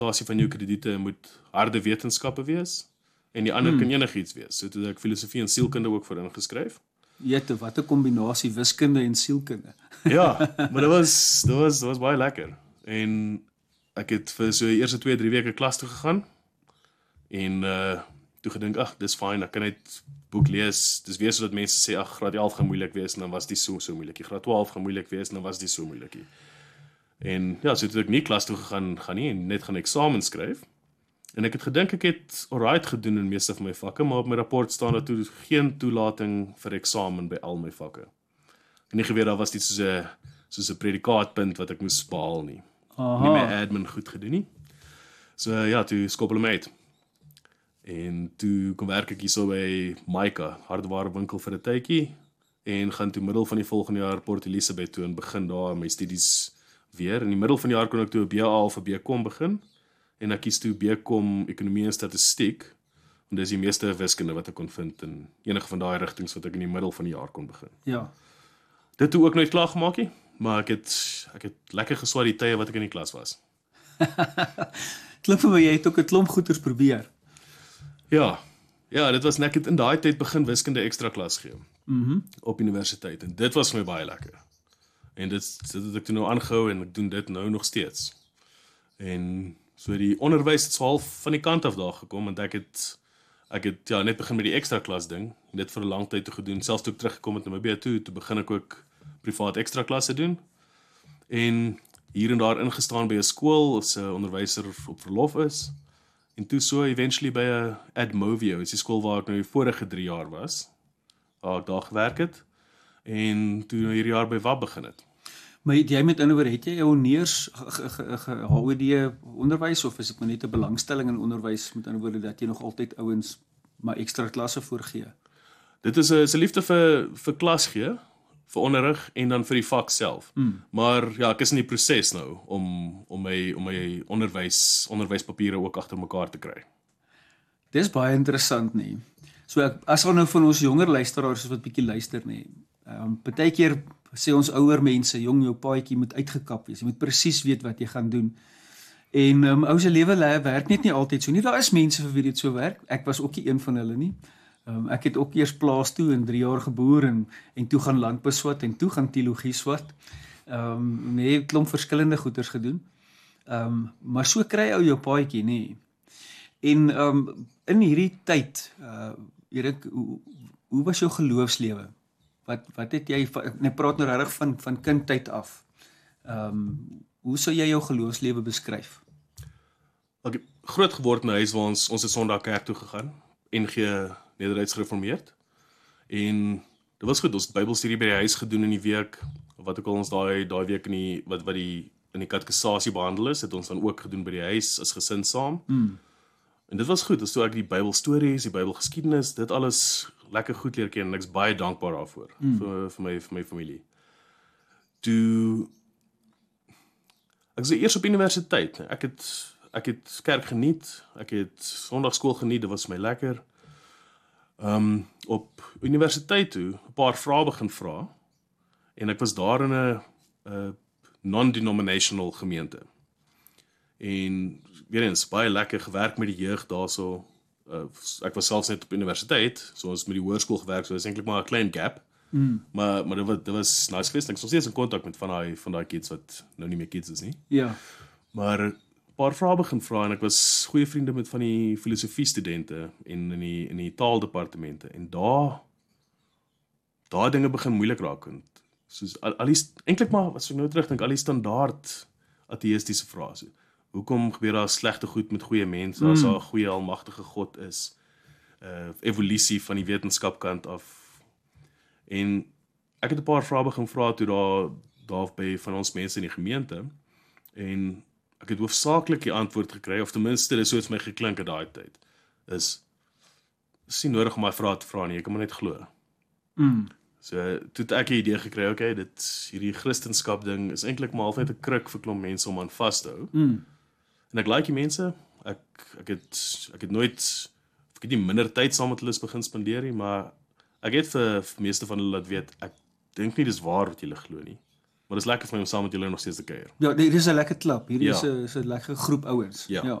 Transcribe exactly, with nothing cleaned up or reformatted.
persentasie van jou krediete moet harde wetenskappe wees en die ander hmm. kan enigiets wees. So toe het ek filosofie en sielkunde ook vir ingeskryf. Jette, wat 'n kombinasie wiskunde en sielkunde. Ja, maar dit was dit was dit was baie lekker. En ek het vir so die eerste twee, drie weke klas toe gegaan en uh toe gedink, ag, dis fyn, ek kan net boek lees. Dis weer so dat mense sê, ag, graad elf gaan moeilik wees en dan was dit so so moeilik. Graad twaalf gaan moeilik wees en dan was dit so moeilik. En ja, so toe ek nie klas toe gegaan gaan nie en net gaan eksamen skryf. En ek het gedink ek het alright gedoen in meeste van my vakke, maar op my rapport staan dat toe geen toelating vir eksamen by al my vakke. En nie geweet daar was dit soos 'n soos 'n predikaatpunt wat ek moes behaal nie. Aha. Nie my admin goed gedoen nie. So ja, toe skop hulle my uit. En toe kom werk ek hierso by Maika, hardware winkel vir 'n tydjie en gaan toe middel van die volgende jaar Port Elizabeth toe en begin daar my studies weer. In die middel van die jaar kon ek toe 'n B A of 'n B Com begin en ek kies toe B Com ekonomie en statistiek en dis die meeste wiskunde wat ek kon vind in enige van daai rigtings wat ek in die middel van die jaar kon begin. Ja. Dit toe ook nooit klaar gemaak nie, maar ek het ek het lekker geswaai die tye wat ek in die klas was. Klink vir my jy het ook 'n klomp goeters probeer. Ja, ja, dit was net in daai tyd begin wiskunde ekstra klas gee Mhm. op universiteit en dit was vir my baie lekker. En dit, dit het ek toe nou aangehou en ek doen dit nou nog steeds. En so die onderwys het so half van die kant af daar gekom en ek het ek het ja net begin met die ekstra klas ding en dit vir 'n lang tyd te gedoen. Selfs toe ek teruggekom het na my B toe, toe begin ek ook privaat ekstra klasse doen. En hier en daar ingestaan by 'n skool as 'n onderwyser op verlof is. En toe so eventually by 'n Admovio, is die skool waar ek nou die vorige drie jaar was, waar ek daar gewerk het, en toe nou hierdie jaar by W A B begin het. Maar het jy met ander woorde, het jy jou honneurs H O D onderwys of is dit maar net 'n belangstelling in onderwys, met ander woorde dat jy nog altyd ouens maar ekstra klasse voorgee? Dit is 'n liefde vir vir klas gee, vir onderrig en dan vir die vak self. Mm. Maar ja, ek is in die proses nou om om my om my onderwys onderwyspapiere ook agter mekaar te kry. Dis baie interessant nie. So ek, as ons nou van ons jonger luisteraars is wat bietjie luister nie. Ehm um, partykeer sê ons ouer mense, jong, jou paadjie moet uitgekap wees. Jy moet presies weet wat jy gaan doen. En ehm um, ou se lewe werk net nie altyd so nie. Daar is mense vir wie dit so werk. Ek was ook nie een van hulle nie. Um, ek het ook eers plaas toe in drie jaar geboer en, en toe gaan landbou swat en toe gaan teologie swat. Um, nee, klomp verskillende goeders gedoen. Um, maar so kry ou jou paadjie, nee. En um, in hierdie tyd, uh, Erik, hoe, hoe was jou geloofslewe? Wat wat het jy, ek praat nou regtig van van kindtyd af. Um, hoe sou jy jou geloofslewe beskryf? Ek het groot geword in 'n huis waar ons ons het Sondag kerk toe gegaan. N G Nederduits gereformeerd. En dit was goed, ons het Bybelstudie by die huis gedoen in die week, wat ook al ons daai daai week in die wat wat die in die katekisasie behandel is, het ons dan ook gedoen by die huis as gesin saam. Mm. En dit was goed, dis toe ek die Bybelstories, die Bybelgeskiedenis, dit alles lekker goed leer ken en ek's baie dankbaar daarvoor mm. vir vir my vir my familie. Toe ek was eers op universiteit. Ek het ek het kerk geniet, ek het Sondagskool geniet, dit was my lekker. Um, op universiteit toe 'n paar vrae begin vra en ek was daar in 'n 'n non-denominational gemeente. En weer eens baie lekker gewerk met die jeug daarso. Uh, ek was selfs net op universiteit, so ons met die hoërskool gewerk, so is eintlik maar 'n klein gap. Mm. Maar maar dit was dit was nice geweest. Ek was steeds in kontak met van daai van daai kids wat nou nie meer kids is nie. Ja. Maar paar vrae begin vra en ek was goeie vriende met van die filosofie studente en in die in die taaldepartemente en daar daar dinge begin moeilik raak en soos al, al die eintlik maar as ek nou terugdink al die standaard ateïstiese vrae. So, hoekom gebeur daar slegte goed met goeie mense as daar 'n goeie almagtige God is? Uh evolusie van die wetenskapkant af. En ek het 'n paar vrae begin vra toe daar daar by van ons mense in die gemeente en ek het hoofsaaklik die antwoord gekry, of ten minste dit is so het vir my geklink in daai tyd, is, is nie nodig om my vrae te vra nie, ek kan maar net glo. Mm. So, toe het ek die idee gekry, oké, okay, dit, hierdie Christenskap ding is eintlik maar half net 'n kruk vir klomp mense om aan vas te hou. Mm. En ek like die mense, ek, ek, het, ek het nooit, ek het nie minder tyd saam met hulle begin spandeer nie, maar ek het vir, vir meeste van hulle laat weet, ek dink nie dis waar wat julle glo nie, Maar dit is lekker vir my om saam met julle nog steeds te kuier. Ja, dit is 'n lekker klap. Hierdie Ja. is 'n is 'n lekker groep ouens. Ja. ja.